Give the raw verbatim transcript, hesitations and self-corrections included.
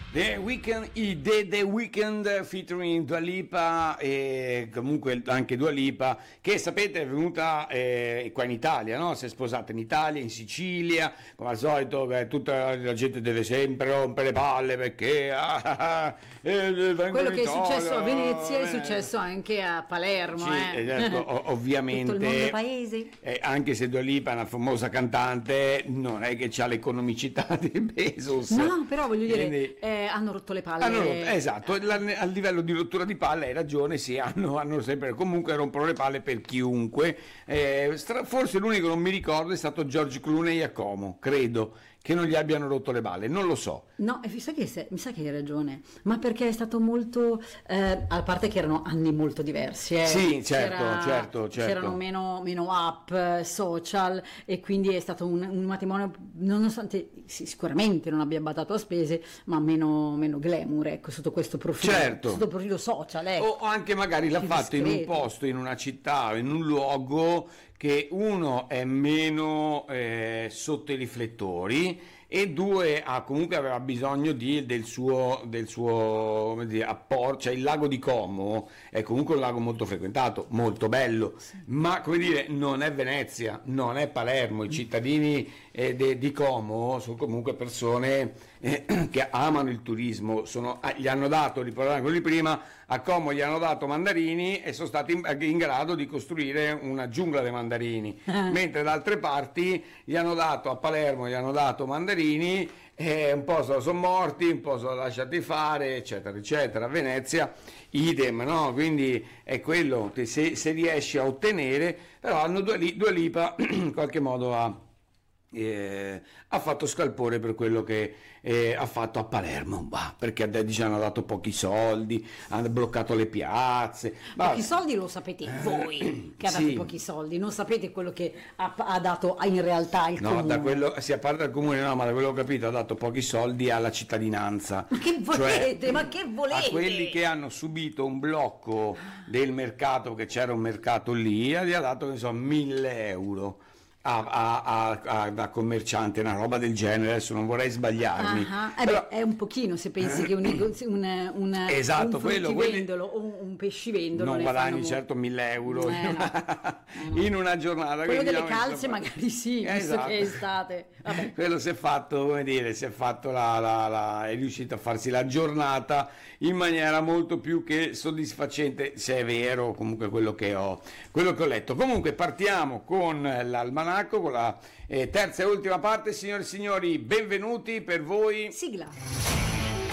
The Weeknd, i The, The Weeknd featuring Dua Lipa e comunque anche Dua Lipa, che sapete è venuta eh, qua in Italia, no? Si è sposata in Italia, in Sicilia, come al solito. Beh, tutta la gente deve sempre rompere le palle perché ah, ah, eh, quello che è Italia, successo a Venezia eh. è successo anche a Palermo, sì, eh. esatto, ovviamente tutto il mondo paese. Eh, anche se Dua Lipa è una famosa cantante, non è che c'ha l'economicità di Bezos. No, però voglio dire, Quindi, eh, hanno rotto le palle. hanno rotto, esatto, la, a livello di rottura di palle hai ragione, sì, hanno, hanno sempre, comunque rompono le palle per chiunque. Eh, stra, forse l'unico che non mi ricordo è stato George Clooney a Como, credo che non gli abbiano rotto le balle, non lo so. No, e mi sa che, se, mi sa che hai ragione, ma perché è stato molto, eh, a parte che erano anni molto diversi, eh. Sì, certo, C'era, certo, certo. c'erano meno, meno app, social, e quindi è stato un, un matrimonio, nonostante sì, sicuramente non abbia badato a spese, ma meno, meno glamour, ecco, sotto questo profilo, Certo. sotto il profilo social, ecco. O anche magari l'ha Più fatto in un discreto. posto, in una città, in un luogo che uno è meno eh, sotto i riflettori e due ha, comunque aveva bisogno di, del suo, del suo come dire, apporto, cioè il lago di Como è comunque un lago molto frequentato, molto bello, ma come dire non è Venezia, non è Palermo, i cittadini eh, de, di Como sono comunque persone eh, che amano il turismo, sono, ah, gli hanno dato, ricordate quelli prima, a Como gli hanno dato mandarini e sono stati in, in grado di costruire una giungla dei mandarini, mentre da altre parti gli hanno dato, a Palermo gli hanno dato mandarini e un po' sono morti, un po' sono lasciati fare, eccetera, eccetera. A Venezia idem, no? Quindi è quello che se, se riesci a ottenere, però hanno Dua Li- Dua Lipa in qualche modo ha, eh, ha fatto scalpore per quello che eh, ha fatto a Palermo, bah, perché dice, hanno dato pochi soldi, hanno bloccato le piazze. Bah, Pochi soldi lo sapete voi che ha dato sì. pochi soldi, non sapete quello che ha, ha dato in realtà il No, comune. da quello, si a parte dal comune, no, ma da quello che ho capito ha dato pochi soldi alla cittadinanza. Ma che volete? Cioè, Ma che volete? a quelli che hanno subito un blocco del mercato, che c'era un mercato lì, gli ha dato, non so, mille euro. A, a, a, a, da commerciante, una roba del genere, adesso non vorrei sbagliarmi. Ah, ah. Eh però, beh, è un pochino se pensi che un, negozio- un, un, Esatto, un quello, fruttivendolo o un, un pescivendolo non ne guadagni fanno mo- certo mille euro Eh, in, no. una, No, no. in una giornata. quello quindi delle diciamo, calze insomma, magari sì, visto esatto. che è estate. Vabbè. Quello si è fatto, come dire, si è fatto la, la, la, è riuscito a farsi la giornata in maniera molto più che soddisfacente, se è vero comunque quello che ho, quello che ho letto. Comunque partiamo con l'almanacco, con la eh, terza e ultima parte, signore e signori, benvenuti per voi. Sigla.